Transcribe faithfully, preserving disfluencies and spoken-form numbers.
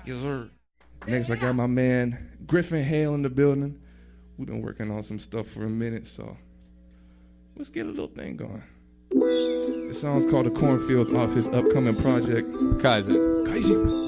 Yes, sir. Next, I got my man Griffin Hale in the building. We've been working on some stuff for a minute, so let's get a little thing going. This song's called The Cornfields off his upcoming project, Kaizen. Kaizen.